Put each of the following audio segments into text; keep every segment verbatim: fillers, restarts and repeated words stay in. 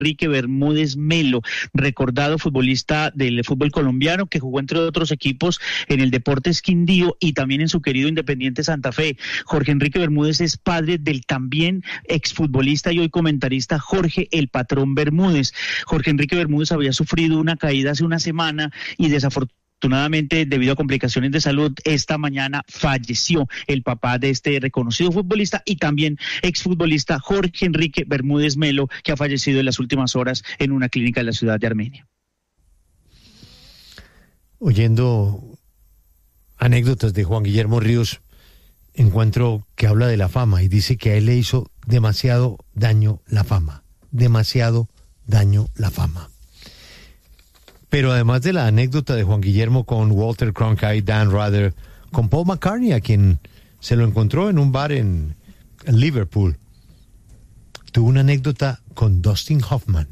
Enrique Bermúdez Melo, recordado futbolista del fútbol colombiano que jugó entre otros equipos en el Deportes Quindío y también en su querido Independiente Santa Fe. Jorge Enrique Bermúdez es padre del también exfutbolista y hoy comentarista Jorge El Patrón Bermúdez. Jorge Enrique Bermúdez había sufrido una caída hace una semana y desafortunadamente Afortunadamente, debido a complicaciones de salud, esta mañana falleció el papá de este reconocido futbolista y también exfutbolista Jorge Enrique Bermúdez Melo, que ha fallecido en las últimas horas en una clínica de la ciudad de Armenia. Oyendo anécdotas de Juan Guillermo Ríos, encuentro que habla de la fama y dice que a él le hizo demasiado daño la fama, demasiado daño la fama. Pero además de la anécdota de Juan Guillermo con Walter Cronkite, Dan Rather, con Paul McCartney, a quien se lo encontró en un bar en, en Liverpool, tuvo una anécdota con Dustin Hoffman.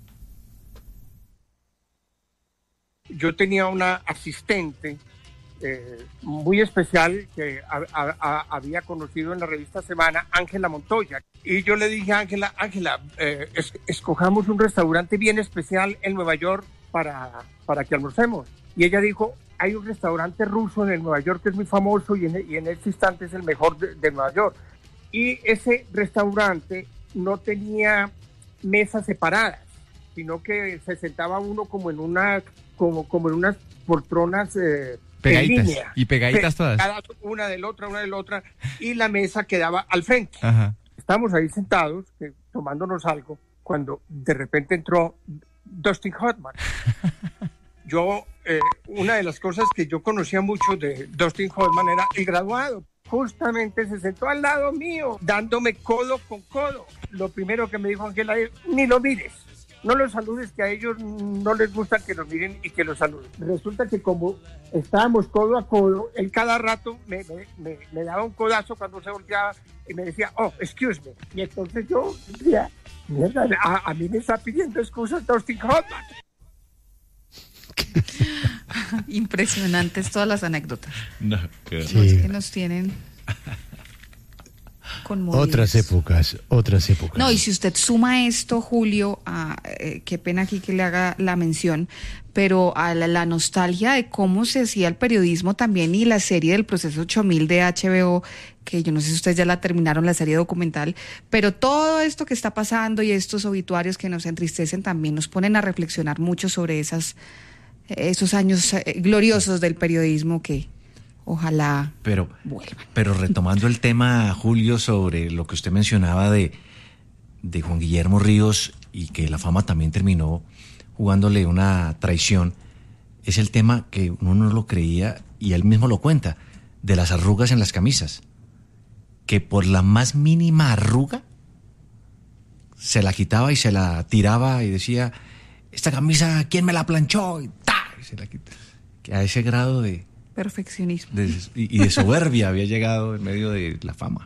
Yo tenía una asistente eh, muy especial que a, a, a, había conocido en la revista Semana, Ángela Montoya. Y yo le dije a Ángela, Ángela, eh, es, escojamos un restaurante bien especial en Nueva York para, para que almorcemos. Y ella dijo, hay un restaurante ruso en el Nueva York que es muy famoso y en, y en este instante es el mejor de, de Nueva York. Y ese restaurante no tenía mesas separadas, sino que se sentaba uno como en una como, como en unas poltronas eh, pegaditas, en línea. Y pegaditas todas. Una de la otra, una de la otra, y la mesa quedaba al frente. Ajá. Estábamos ahí sentados, eh, tomándonos algo, cuando de repente entró Dustin Hoffman. Yo, eh, una de las cosas que yo conocía mucho de Dustin Hoffman era el graduado. Justamente se sentó al lado mío, dándome codo con codo. Lo primero que me dijo Ángela es, ni lo mires, no los saludes, que a ellos no les gusta que los miren y que los saluden. Resulta que como estábamos codo a codo, él cada rato me, me, me, me daba un codazo cuando se volteaba y me decía, oh, excuse me. Y entonces yo decía, mierda, a, a mí me está pidiendo excusas Dustin Hoffman. Impresionantes todas las anécdotas. No, qué sí. Es que nos tienen conmovidos. Otras épocas, otras épocas. No, y si usted suma esto, Julio, a, eh, qué pena aquí que le haga la mención, pero a la, la nostalgia de cómo se hacía el periodismo también y la serie del Proceso ocho mil de H B O, que yo no sé si ustedes ya la terminaron, la serie documental, pero todo esto que está pasando y estos obituarios que nos entristecen también nos ponen a reflexionar mucho sobre esas esos años eh, gloriosos del periodismo que ojalá pero, vuelvan. Pero retomando el tema, Julio, sobre lo que usted mencionaba de, de Juan Guillermo Ríos y que la fama también terminó jugándole una traición, es el tema que uno no lo creía y él mismo lo cuenta, de las arrugas en las camisas, que por la más mínima arruga se la quitaba y se la tiraba y decía, esta camisa, ¿quién me la planchó? Y ¡ta! Y se la quita. Que a ese grado de perfeccionismo de, y, y de soberbia había llegado en medio de la fama.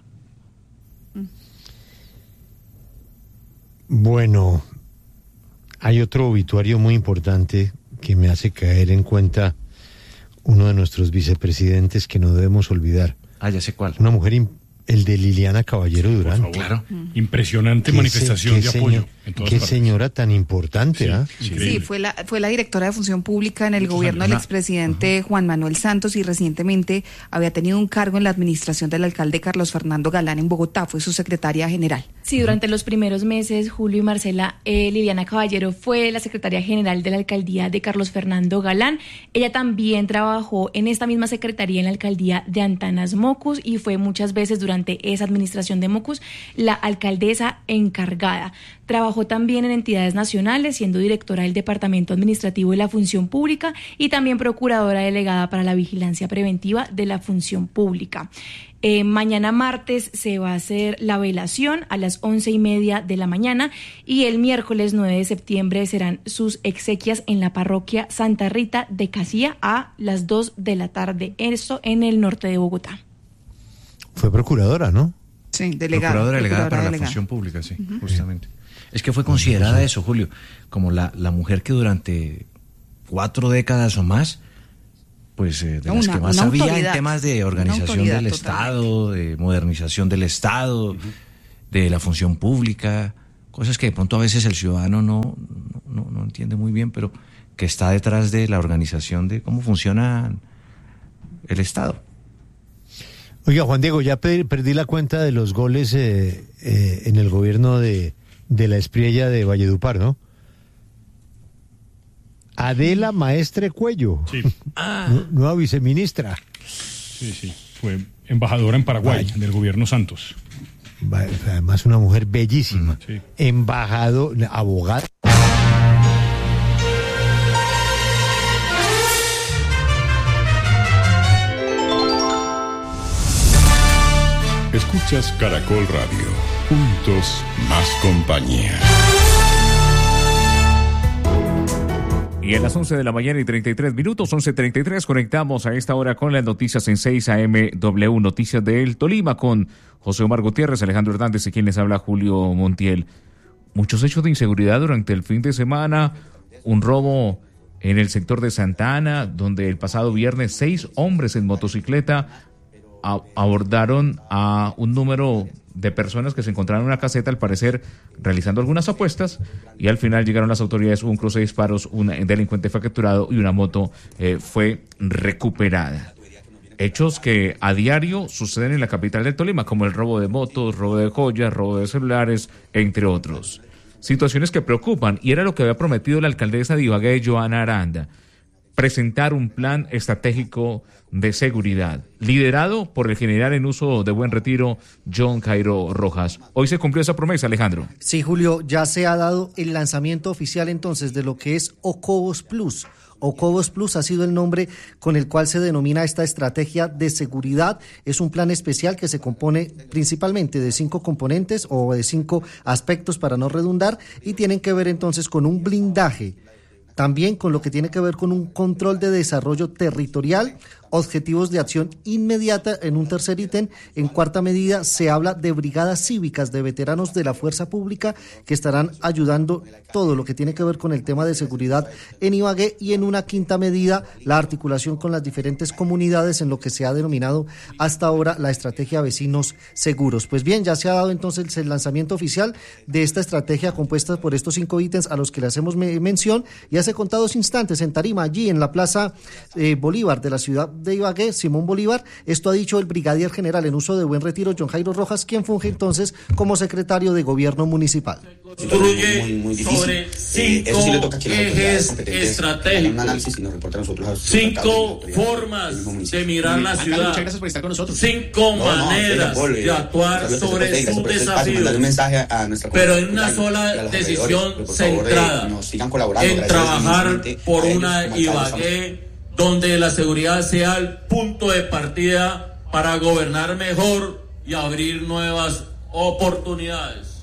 Bueno, hay otro obituario muy importante que me hace caer en cuenta uno de nuestros vicepresidentes que no debemos olvidar. Ah, ya sé cuál. Una mujer, im- el de Liliana Caballero Durán. Claro. Impresionante Qué manifestación se- de qué apoyo. señor- en todas qué partes. señora tan importante, ¿ah? Sí, Sí, increíble. fue la fue la directora de Función Pública en el Muchos gobierno años. del expresidente Juan Manuel Santos y recientemente había tenido un cargo en la administración del alcalde Carlos Fernando Galán en Bogotá, fue su secretaria general. Sí, durante los primeros meses, Julio y Marcela, eh, Liliana Caballero fue la secretaria general de la alcaldía de Carlos Fernando Galán. Ella también trabajó en esta misma secretaría en la alcaldía de Antanas Mocus y fue muchas veces durante esa administración de Mocus la alcaldesa encargada. Trabajó también en entidades nacionales, siendo directora del Departamento Administrativo de la Función Pública y también procuradora delegada para la vigilancia preventiva de la Función Pública. Eh, mañana martes se va a hacer la velación a las once y media de la mañana y el miércoles nueve de septiembre serán sus exequias en la parroquia Santa Rita de Casilla a las dos de la tarde, esto en el norte de Bogotá. Fue procuradora, ¿no? Sí, delegada. Procuradora delegada para delegada. la Función Pública, sí, uh-huh. Justamente. Es que fue considerada eso, Julio, como la, la mujer que durante cuatro décadas o más, pues eh, de una, las que más sabía autoridad, en temas de organización del totalmente. Estado, de modernización del Estado, uh-huh. de la función pública, cosas que de pronto a veces el ciudadano no, no, no entiende muy bien, pero que está detrás de la organización de cómo funciona el Estado. Oiga, Juan Diego, ya perdí la cuenta de los goles eh, eh, en el gobierno de, de la Espriella de Valledupar, ¿no? Adela Maestre Cuello, sí. ah. nueva viceministra. Sí, sí, fue embajadora en Paraguay, Vaya. del gobierno Santos. Además una mujer bellísima. Sí. Embajador, abogada. Escuchas Caracol Radio. Juntos más compañía. Y a las once de la mañana y treinta y tres minutos, once treinta y tres, conectamos a esta hora con las noticias en seis A M W, Noticias del Tolima, con José Omar Gutiérrez, Alejandro Hernández y quien les habla, Julio Montiel. Muchos hechos de inseguridad durante el fin de semana, un robo en el sector de Santa Ana, donde el pasado viernes seis hombres en motocicleta a- abordaron a un número de personas que se encontraron en una caseta, al parecer realizando algunas apuestas, y al final llegaron las autoridades, hubo un cruce de disparos, un delincuente fue capturado y una moto eh, fue recuperada. Hechos que a diario suceden en la capital del Tolima, como el robo de motos, robo de joyas, robo de celulares, entre otros. Situaciones que preocupan, y era lo que había prometido la alcaldesa de Ibagué, Joana Aranda, presentar un plan estratégico de seguridad, liderado por el general en uso de Buen Retiro, John Jairo Rojas. Hoy se cumplió esa promesa, Alejandro. Sí, Julio, ya se ha dado el lanzamiento oficial entonces de lo que es Ocobos Plus. Ocobos Plus ha sido el nombre con el cual se denomina esta estrategia de seguridad. Es un plan especial que se compone principalmente de cinco componentes o de cinco aspectos, para no redundar, y tienen que ver entonces con un blindaje, también con lo que tiene que ver con un control de desarrollo territorial, objetivos de acción inmediata en un tercer ítem. En cuarta medida se habla de brigadas cívicas de veteranos de la fuerza pública que estarán ayudando todo lo que tiene que ver con el tema de seguridad en Ibagué, y en una quinta medida la articulación con las diferentes comunidades en lo que se ha denominado hasta ahora la estrategia Vecinos Seguros. Pues bien, ya se ha dado entonces el lanzamiento oficial de esta estrategia compuesta por estos cinco ítems a los que le hacemos me- mención, y hace contados instantes en Tarima, allí en la Plaza eh, Bolívar de la ciudad de Ibagué, Simón Bolívar. Esto ha dicho el brigadier general en uso de Buen Retiro, John Jairo Rojas, quien funge entonces como secretario de gobierno municipal. Construye muy, muy sobre cinco eh, sí le toca ejes estratégicos, un análisis y nos reporta a nosotros cinco formas de mirar la ciudad, muchas gracias por estar con nosotros. Cinco no, maneras no, de actuar sobre sus desafíos, pero en una sola decisión centrada, en trabajar por una Ibagué donde la seguridad sea el punto de partida para gobernar mejor y abrir nuevas oportunidades.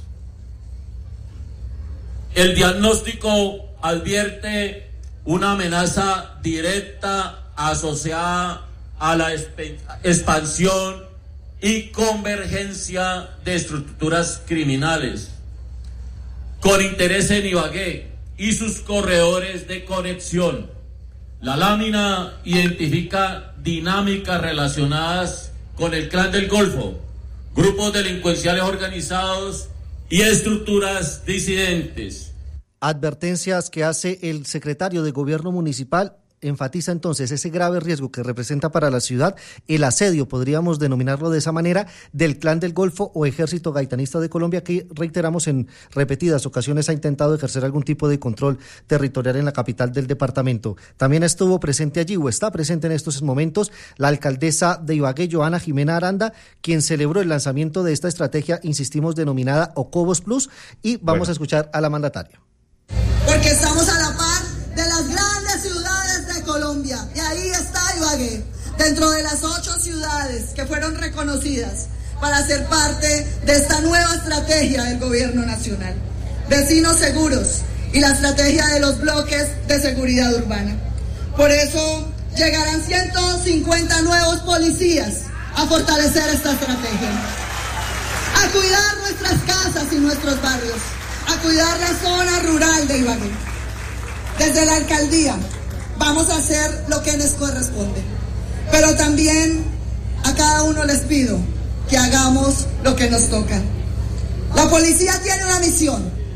El diagnóstico advierte una amenaza directa asociada a la expansión y convergencia de estructuras criminales con interés en Ibagué y sus corredores de conexión. La lámina identifica dinámicas relacionadas con el Clan del Golfo, grupos delincuenciales organizados y estructuras disidentes. Advertencias que hace el secretario de Gobierno Municipal. Enfatiza entonces ese grave riesgo que representa para la ciudad el asedio, podríamos denominarlo de esa manera, del Clan del Golfo o Ejército Gaitanista de Colombia, que reiteramos en repetidas ocasiones ha intentado ejercer algún tipo de control territorial en la capital del departamento. También estuvo presente allí o está presente en estos momentos la alcaldesa de Ibagué, Joana Jimena Aranda, quien celebró el lanzamiento de esta estrategia, insistimos, denominada Ocobos Plus, y vamos bueno. a escuchar a la mandataria. Porque estamos a la par de las grandes ciudades de Colombia, y ahí está Ibagué, dentro de las ocho ciudades que fueron reconocidas para ser parte de esta nueva estrategia del gobierno nacional, Vecinos Seguros, y la estrategia de los bloques de seguridad urbana. Por eso llegarán ciento cincuenta nuevos policías a fortalecer esta estrategia, a cuidar nuestras casas y nuestros barrios, a cuidar la zona rural de Ibagué. Desde la alcaldía vamos a hacer lo que nos corresponde, pero también a cada uno les pido que hagamos lo que nos toca. La policía tiene una misión,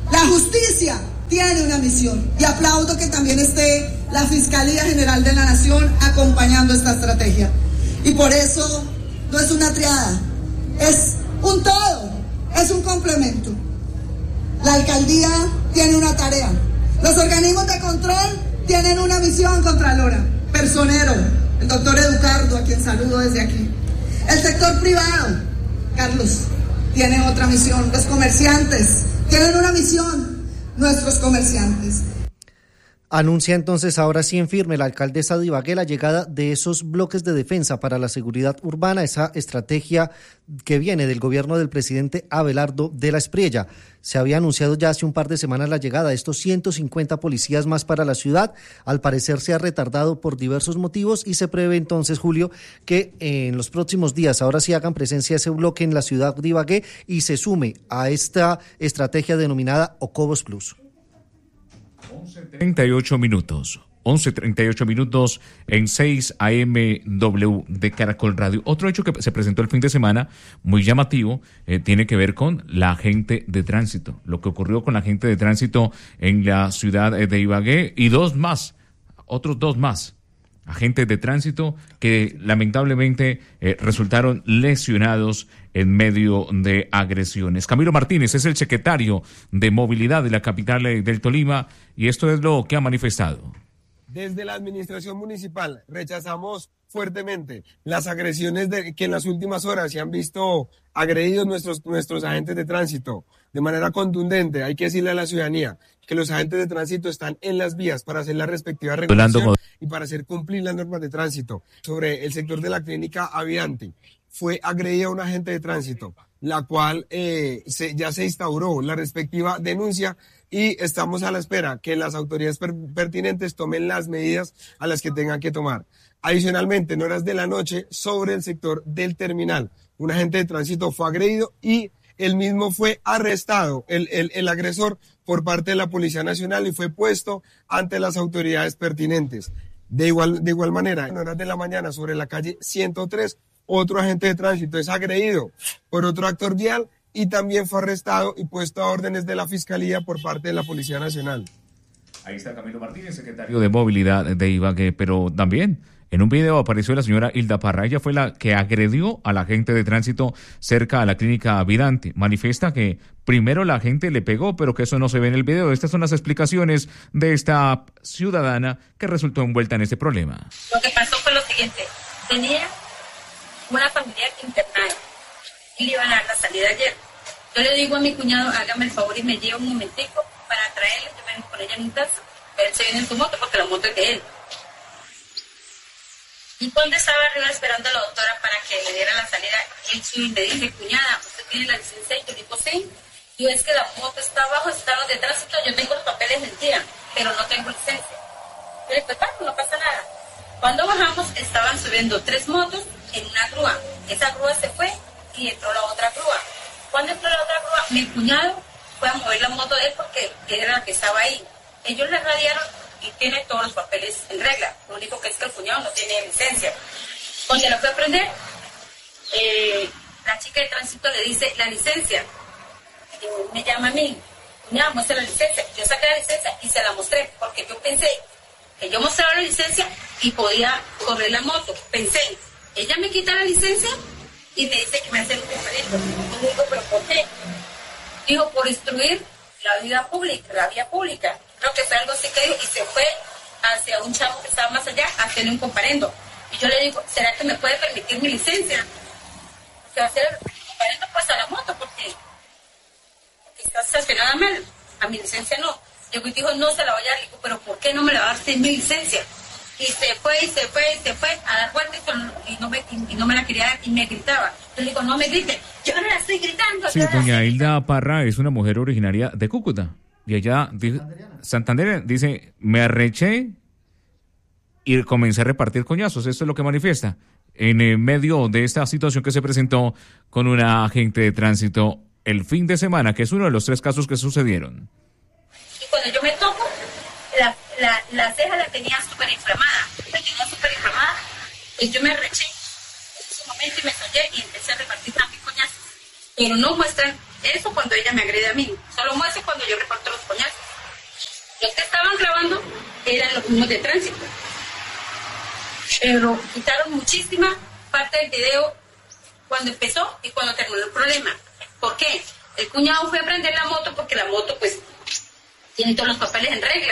La justicia tiene una misión y aplaudo que también esté la Fiscalía General de la Nación acompañando esta estrategia. Y por eso no es una triada, es un todo, es un complemento. La alcaldía tiene una tarea, los organismos de control tienen una misión, Contralora. Personero, el doctor Educardo, a quien saludo desde aquí. El sector privado, Carlos, tiene otra misión. Los comerciantes tienen una misión, nuestros comerciantes. Anuncia entonces ahora sí en firme la alcaldesa de Ibagué la llegada de esos bloques de defensa para la seguridad urbana, esa estrategia que viene del gobierno del presidente Abelardo de la Espriella. Se había anunciado ya hace un par de semanas la llegada de estos ciento cincuenta policías más para la ciudad. Al parecer se ha retardado por diversos motivos y se prevé entonces, Julio, que en los próximos días ahora sí hagan presencia ese bloque en la ciudad de Ibagué y se sume a esta estrategia denominada Ocobos Plus. once treinta y ocho minutos. once treinta y ocho minutos en seis A M W de Caracol Radio. Otro hecho que se presentó el fin de semana, muy llamativo, eh, tiene que ver con la agente de tránsito. Lo que ocurrió con la agente de tránsito en la ciudad de Ibagué y dos más, otros dos más. Agentes de tránsito que lamentablemente eh, resultaron lesionados en medio de agresiones. Camilo Martínez es el secretario de Movilidad de la capital del Tolima y esto es lo que ha manifestado. Desde la administración municipal rechazamos fuertemente las agresiones de, que en las últimas horas se han visto agredidos nuestros, nuestros agentes de tránsito de manera contundente. Hay que decirle a la ciudadanía que los agentes de tránsito están en las vías para hacer la respectiva regulación y para hacer cumplir las normas de tránsito. Sobre el sector de la clínica Avianti, fue agredida una agente de tránsito, la cual eh, se, ya se instauró la respectiva denuncia y estamos a la espera que las autoridades per- pertinentes tomen las medidas a las que tengan que tomar. Adicionalmente, en horas de la noche, sobre el sector del terminal, un agente de tránsito fue agredido y él mismo fue arrestado, el, el, el agresor, por parte de la Policía Nacional y fue puesto ante las autoridades pertinentes. De igual, de igual manera, en horas de la mañana, sobre la calle ciento tres, otro agente de tránsito es agredido por otro actor vial y también fue arrestado y puesto a órdenes de la Fiscalía por parte de la Policía Nacional. Ahí está Camilo Martínez, secretario de Movilidad de Ibagué, pero también en un video apareció la señora Hilda Parra. Ella fue la que agredió a la agente de tránsito cerca a la clínica Avidanti. Manifiesta que primero la gente le pegó, pero que eso no se ve en el video. Estas son las explicaciones de esta ciudadana que resultó envuelta en este problema. Lo que pasó fue lo siguiente. Tenía una familiar internada y le iban a dar la salida ayer. Yo le digo a mi cuñado, hágame el favor y me lleva un momentico para traerle. Yo vengo con ella en un taxi. Él se viene en su moto porque la moto es de él. Y cuando estaba arriba esperando a la doctora para que le diera la salida, él me dice, cuñada, ¿usted tiene la licencia? Y yo digo, sí. Y es que la moto está abajo, está los de tránsito, yo tengo los papeles del día, pero no tengo licencia. Yo le digo, pues no pasa nada. Cuando bajamos, estaban subiendo tres motos en una grúa. Esa grúa se fue y entró la otra grúa. Cuando entró la otra grúa, mi cuñado fue a mover la moto de él porque era la que estaba ahí. Ellos le radiaron y tiene todos los papeles en regla. Lo único que es que el cuñado no tiene licencia. Cuando lo fue a prender, eh, la chica de tránsito le dice la licencia. Y me llama a mí, cuñada, muestra la licencia. Yo saqué la licencia y se la mostré porque yo pensé que yo mostraba la licencia y podía correr la moto. Pensé, ella me quita la licencia y me dice que me hace un diferente. Yo digo, ¿pero por qué? Dijo, por instruir la vida pública, la vía pública. Creo que fue algo así que dijo y se fue hacia un chavo que estaba más allá a tener un comparendo. Y yo le digo, ¿será que me puede permitir mi licencia? O sea, hacer el comparendo pues a la moto porque, porque está estacionada mal. A mi licencia no. Yo dijo, no se la voy a dar. Le digo, ¿pero por qué no me la va a dar sin mi licencia? Y se fue, y se fue, y se fue a dar vueltas y no me, y no me la quería dar y me gritaba. Yo le digo, no me grite, yo no la estoy gritando. Sí, doña Hilda Parra es una mujer originaria de Cúcuta. Y allá, Santander, dice, me arreché y comencé a repartir coñazos. Esto es lo que manifiesta en medio de esta situación que se presentó con una agente de tránsito el fin de semana, que es uno de los tres casos que sucedieron. Y cuando yo me toco, la, la, la ceja la tenía súper inflamada. La tenía súper inflamada. Y yo me arreché en ese momento y me soñé y empecé a repartir también coñazos. Pero no muestran eso cuando ella me agrede a mí. Solo muestro cuando yo reparto los coñazos. Los que estaban grabando eran los mismos de tránsito. Pero quitaron muchísima parte del video cuando empezó y cuando terminó el problema. ¿Por qué? El cuñado fue a prender la moto porque la moto pues tiene todos los papeles en regla.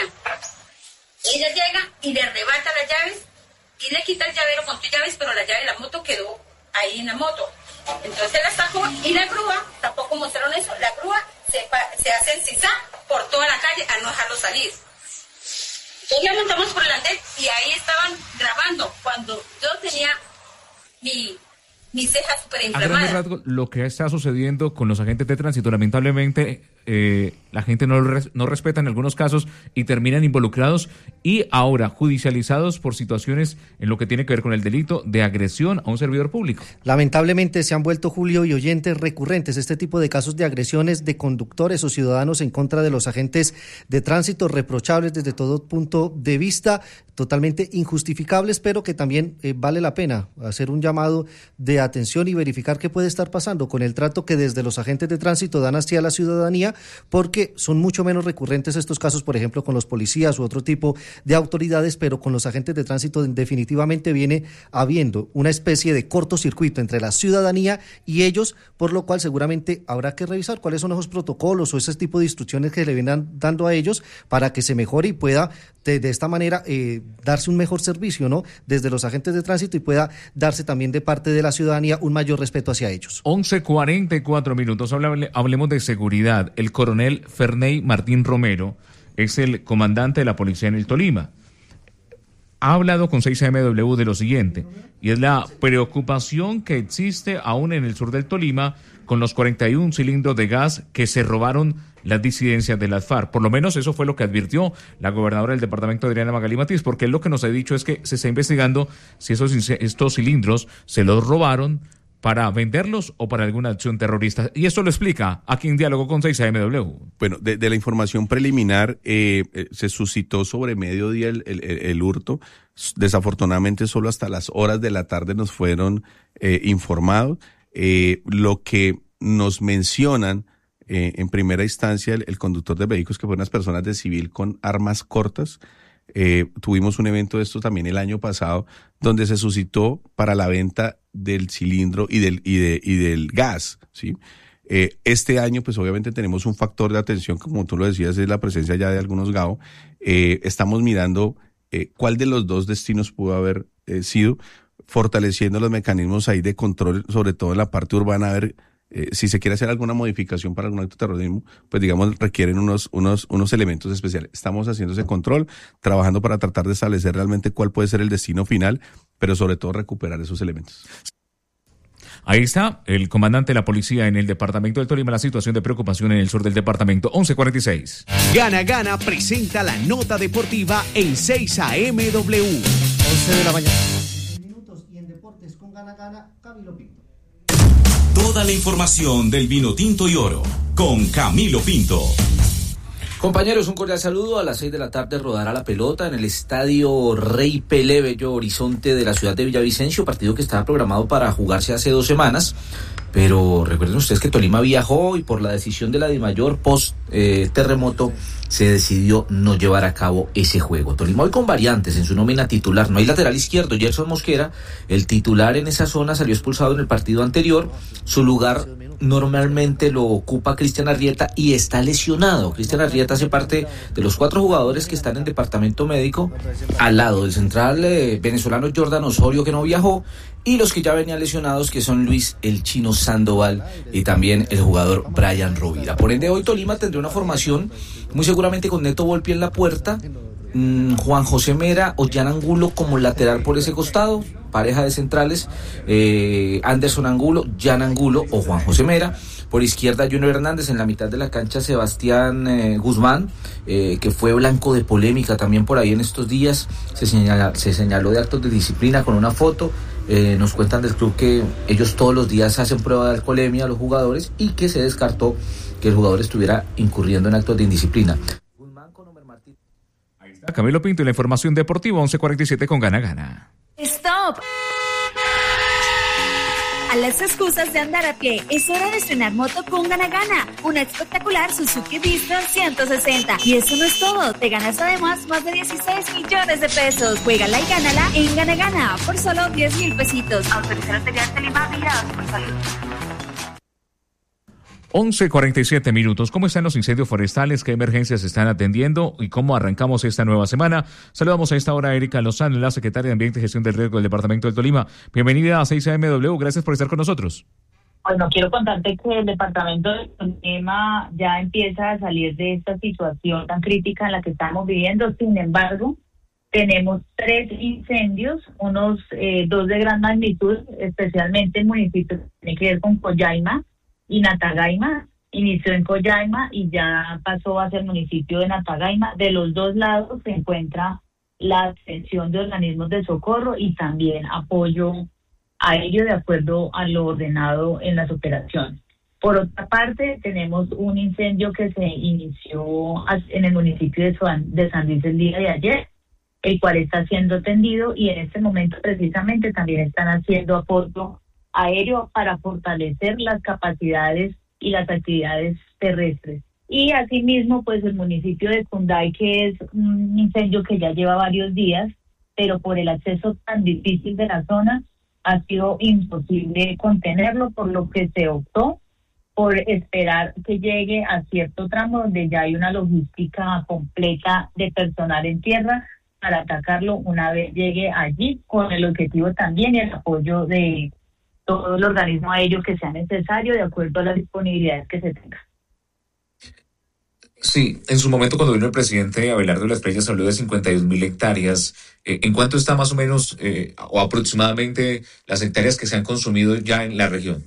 Ella llega y le arrebata las llaves y le quita el llavero con sus llaves, pero la llave de la moto quedó ahí en la moto. Entonces la sacó y la grúa, tampoco mostraron eso, la grúa se, se hace encisar por toda la calle a no dejarlo salir. Entonces la montamos por el andén y ahí estaban grabando cuando yo tenía mi, mi ceja súper inflamada. A grandes rasgos, lo que está sucediendo con los agentes de tránsito, lamentablemente, eh, la gente no, res, no respeta en algunos casos y terminan involucrados y ahora judicializados por situaciones en lo que tiene que ver con el delito de agresión a un servidor público. Lamentablemente se han vuelto, Julio y oyentes, recurrentes este tipo de casos de agresiones de conductores o ciudadanos en contra de los agentes de tránsito, reprochables desde todo punto de vista, totalmente injustificables, pero que también eh, vale la pena hacer un llamado de atención y verificar qué puede estar pasando con el trato que desde los agentes de tránsito dan hacia la ciudadanía, porque son mucho menos recurrentes estos casos, por ejemplo, con los policías u otro tipo de autoridades, pero con los agentes de tránsito definitivamente viene habiendo una especie de cortocircuito entre la ciudadanía y ellos, por lo cual seguramente habrá que revisar cuáles son esos protocolos o ese tipo de instrucciones que le vienen dando a ellos para que se mejore y pueda de, de esta manera eh, darse un mejor servicio, ¿no?, desde los agentes de tránsito y pueda darse también de parte de la ciudadanía un mayor respeto hacia ellos. once cuarenta y cuatro minutos, hablemos de seguridad. El coronel Ferney Martín Romero es el comandante de la policía en el Tolima. Ha hablado con seis A M W de lo siguiente, y es la preocupación que existe aún en el sur del Tolima con los cuarenta y un cilindros de gas que se robaron las disidencias de las FARC. Por lo menos eso fue lo que advirtió la gobernadora del departamento, Adriana Magalí Matiz, porque él lo que nos ha dicho es que se está investigando si esos estos cilindros se los robaron para venderlos o para alguna acción terrorista. Y esto lo explica aquí en Diálogo con seis A M W. Bueno, de, de la información preliminar, eh, eh, se suscitó sobre mediodía el, el, el hurto. Desafortunadamente solo hasta las horas de la tarde nos fueron eh, informados. Eh, lo que nos mencionan eh, en primera instancia el, el conductor de vehículos, que fueron unas personas de civil con armas cortas. Eh, tuvimos un evento de esto también el año pasado, donde se suscitó para la venta del cilindro y del y de y del gas, ¿sí? Eh, este año, pues obviamente tenemos un factor de atención, como tú lo decías, es la presencia ya de algunos G A O. Eh, estamos mirando eh, cuál de los dos destinos pudo haber eh, sido, fortaleciendo los mecanismos ahí de control, sobre todo en la parte urbana, a ver Eh, si se quiere hacer alguna modificación para algún acto de terrorismo, pues digamos requieren unos unos unos elementos especiales. Estamos haciendo ese control, trabajando para tratar de establecer realmente cuál puede ser el destino final, pero sobre todo recuperar esos elementos. Ahí está el comandante de la policía en el departamento del Tolima, la situación de preocupación en el sur del departamento. once cuarenta y seis. Gana Gana presenta la nota deportiva en seis A M W. once de la mañana. Minutos y en deportes con Gana Gana, Camilo Pinto. Toda la información del vino tinto y oro con Camilo Pinto. Compañeros, un cordial saludo. A las seis de la tarde rodará la pelota en el estadio Rey Pelé Bello Horizonte de la ciudad de Villavicencio, partido que estaba programado para jugarse hace dos semanas. Pero recuerden ustedes que Tolima viajó y por la decisión de la DIMAYOR post eh, terremoto se decidió no llevar a cabo ese juego. Tolima hoy con variantes en su nómina titular. No hay lateral izquierdo. Gerson Mosquera, el titular en esa zona, salió expulsado en el partido anterior. Su lugar normalmente lo ocupa Cristian Arrieta y está lesionado. Cristian Arrieta hace parte de los cuatro jugadores que están en departamento médico, al lado del central eh, venezolano Jordan Osorio, que no viajó, y los que ya venían lesionados, que son Luis el Chino Sandoval y también el jugador Brian Rovira. Por ende, hoy Tolima tendrá una formación muy seguramente con Neto Volpi en la puerta, mmm, Juan José Mera o Jan Angulo como lateral por ese costado, pareja de centrales, eh, Anderson Angulo, Jan Angulo o Juan José Mera. Por izquierda, Junior Hernández. En la mitad de la cancha, Sebastián eh, Guzmán, eh, que fue blanco de polémica también por ahí en estos días. Se, señala, se señaló de actos de disciplina con una foto. Eh, nos cuentan del club que ellos todos los días hacen prueba de alcoholemia a los jugadores y que se descartó que el jugador estuviera incurriendo en actos de indisciplina. Ahí está Camilo Pinto y la información deportiva. once cuarenta y siete con Gana Gana. Stop. A las excusas de andar a pie, es hora de estrenar moto con Gana Gana, una espectacular Suzuki Bistron ciento sesenta. Y eso no es todo, te ganas además más de dieciséis millones de pesos. Juégala y gánala en Gana Gana por solo diez mil pesitos. Autorización Serial Telima, Vigilados por Salud. once cuarenta y siete minutos. ¿Cómo están los incendios forestales? ¿Qué emergencias se están atendiendo? ¿Y cómo arrancamos esta nueva semana? Saludamos a esta hora a Erika Lozano, la secretaria de Ambiente y Gestión del Riesgo del Departamento del Tolima. Bienvenida a seis A M W. Gracias por estar con nosotros. Bueno, quiero contarte que el Departamento del Tolima ya empieza a salir de esta situación tan crítica en la que estamos viviendo. Sin embargo, tenemos tres incendios, unos eh, dos de gran magnitud, especialmente en municipios que tienen que ver con Collaima y Natagaima. Inició en Collaima y ya pasó hacia el municipio de Natagaima. De los dos lados se encuentra la atención de organismos de socorro y también apoyo a ello de acuerdo a lo ordenado en las operaciones. Por otra parte, tenemos un incendio que se inició en el municipio de San, de San Luis el día de ayer, el cual está siendo atendido y en este momento precisamente también están haciendo apoyo aéreo para fortalecer las capacidades y las actividades terrestres. Y asimismo, pues el municipio de Cunday, que es un incendio que ya lleva varios días, pero por el acceso tan difícil de la zona, ha sido imposible contenerlo, por lo que se optó por esperar que llegue a cierto tramo donde ya hay una logística completa de personal en tierra para atacarlo una vez llegue allí, con el objetivo también y el apoyo de todo el organismo aéreo que sea necesario de acuerdo a las disponibilidades que se tenga. Sí, en su momento cuando vino el presidente Abelardo de las Playas habló de cincuenta y dos mil hectáreas. Eh, ¿En cuánto está más o menos eh, o aproximadamente las hectáreas que se han consumido ya en la región?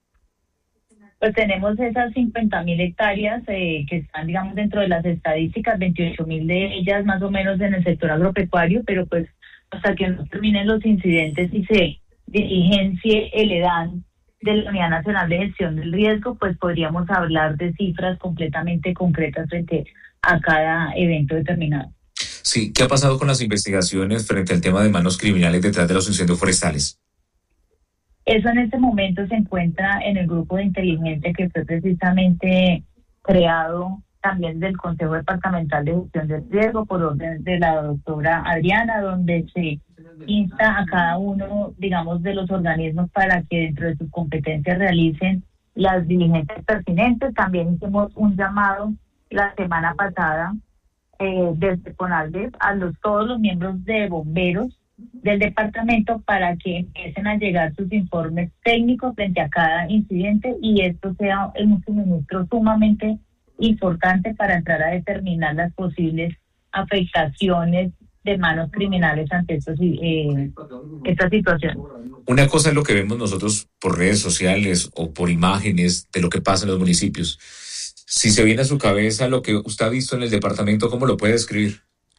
Pues tenemos esas cincuenta mil hectáreas eh, que están, digamos, dentro de las estadísticas, veintiocho mil de ellas más o menos en el sector agropecuario, pero pues hasta que no terminen los incidentes y se diligencie el EDAN de la Unidad Nacional de Gestión del Riesgo, pues podríamos hablar de cifras completamente concretas frente a cada evento determinado. Sí, ¿qué ha pasado con las investigaciones frente al tema de manos criminales detrás de los incendios forestales? Eso en este momento se encuentra en el grupo de inteligencia que fue precisamente creado también del Consejo Departamental de Gestión del Riesgo por orden de la doctora Adriana, donde se insta a cada uno, digamos, de los organismos para que dentro de sus competencias realicen las diligencias pertinentes. También hicimos un llamado la semana pasada eh, desde CONALDEP a los, todos los miembros de bomberos del departamento para que empiecen a llegar sus informes técnicos frente a cada incidente y esto sea un suministro sumamente importante para entrar a determinar las posibles afectaciones de manos criminales ante estos, eh, esta situación. Una cosa es lo que vemos nosotros por redes sociales o por imágenes de lo que pasa en los municipios. Si se viene a su cabeza lo que usted ha visto en el departamento, ¿cómo lo puede describir?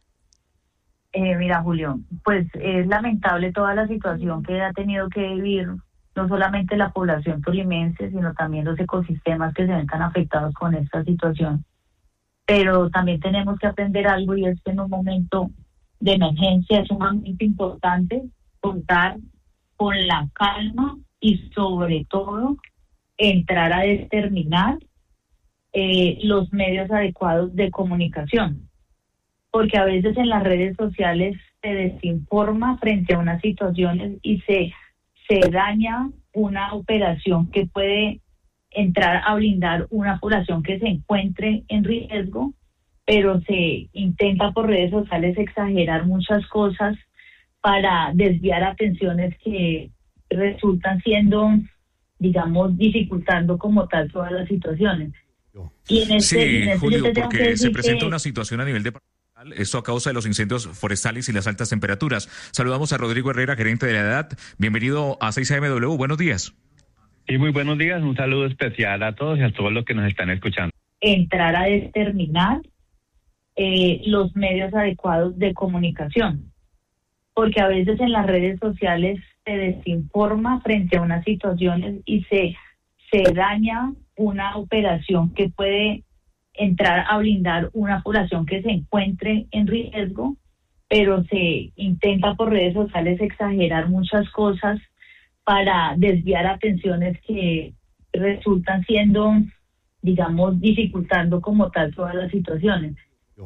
Eh, mira, Julio, pues es lamentable toda la situación que ha tenido que vivir no solamente la población tolimense, sino también los ecosistemas que se ven tan afectados con esta situación. Pero también tenemos que aprender algo y es que en un momento de emergencia es sumamente importante contar con la calma y sobre todo entrar a determinar eh, los medios adecuados de comunicación. Porque a veces en las redes sociales se desinforma frente a unas situaciones y se, se daña una operación que puede entrar a blindar una población que se encuentre en riesgo, pero se intenta por redes sociales exagerar muchas cosas para desviar atenciones que resultan siendo, digamos, dificultando como tal todas las situaciones. Y en este, sí, en este Julio, porque se presenta que... una situación a nivel de... Esto a causa de los incendios forestales y las altas temperaturas. Saludamos a Rodrigo Herrera, gerente de la edad. Bienvenido a seis A M W. Buenos días. Y muy buenos días. Un saludo especial a todos y a todos los que nos están escuchando. Entrar a determinar eh, los medios adecuados de comunicación. Porque a veces en las redes sociales se desinforma frente a unas situaciones y se, se daña una operación que puede entrar a blindar una población que se encuentre en riesgo, pero se intenta por redes sociales exagerar muchas cosas para desviar atenciones que resultan siendo, digamos, dificultando como tal todas las situaciones.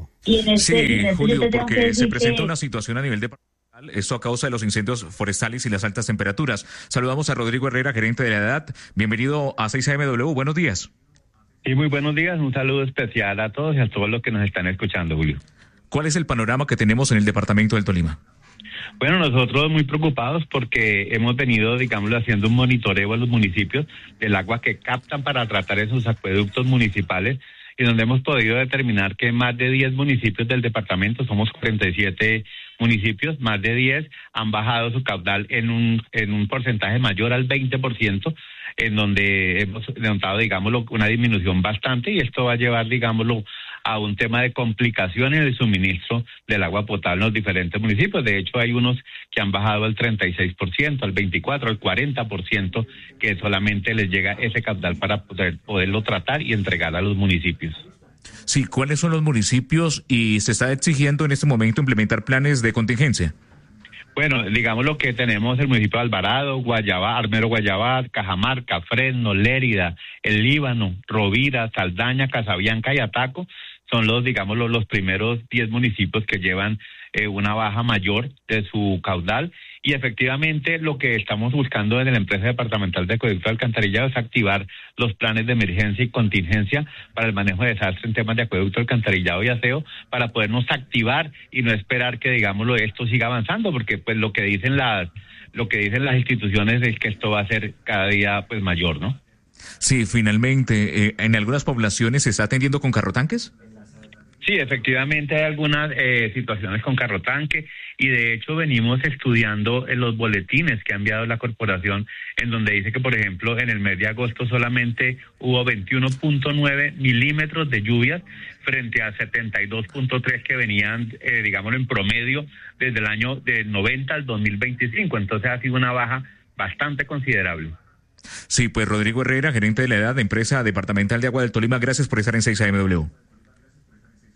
Y en este, sí, en este Julio, yo te tengo que porque decir se presenta que- una situación a nivel departamental, esto a causa de los incendios forestales y las altas temperaturas. Saludamos a Rodrigo Herrera, gerente de la edad. Bienvenido a seis A M W, buenos días. Y muy buenos días, un saludo especial a todos y a todos los que nos están escuchando, Julio. ¿Cuál es el panorama que tenemos en el departamento del Tolima? Bueno, nosotros muy preocupados porque hemos venido, digámoslo, haciendo un monitoreo a los municipios del agua que captan para tratar esos acueductos municipales y donde hemos podido determinar que más de diez municipios del departamento, somos cuarenta y siete municipios, más de diez han bajado su caudal en un en un porcentaje mayor al veinte por ciento, en donde hemos notado, digámoslo, una disminución bastante, y esto va a llevar, digámoslo, a un tema de complicación en el suministro del agua potable en los diferentes municipios. De hecho, hay unos que han bajado al treinta y seis por ciento, al veinticuatro por ciento, al cuarenta por ciento, que solamente les llega ese caudal para poder, poderlo tratar y entregar a los municipios. Sí, ¿cuáles son los municipios y se está exigiendo en este momento implementar planes de contingencia? Bueno, digamos lo que tenemos el municipio de Alvarado, Guayabá, Armero Guayabá, Cajamarca, Fresno, Lérida, El Líbano, Rovira, Saldaña, Casabianca y Ataco son los, digamos, los, los primeros diez municipios que llevan eh, una baja mayor de su caudal, y efectivamente lo que estamos buscando desde la empresa departamental de acueducto y alcantarillado es activar los planes de emergencia y contingencia para el manejo de desastres en temas de acueducto, alcantarillado y aseo, para podernos activar y no esperar que, digámoslo, esto siga avanzando, porque pues lo que dicen las lo que dicen las instituciones es que esto va a ser cada día pues mayor, ¿no? Sí, finalmente, eh, ¿en algunas poblaciones se está atendiendo con carrotanques? Sí, efectivamente hay algunas eh, situaciones con carrotanque, y de hecho venimos estudiando en los boletines que ha enviado la corporación, en donde dice que, por ejemplo, en el mes de agosto solamente hubo veintiuno punto nueve milímetros de lluvias frente a setenta y dos punto tres que venían, eh, digámoslo, en promedio desde el año del noventa al dos mil veinticinco. Entonces ha sido una baja bastante considerable. Sí, pues Rodrigo Herrera, gerente de la edad de empresa departamental de agua del Tolima, gracias por estar en seis A M W.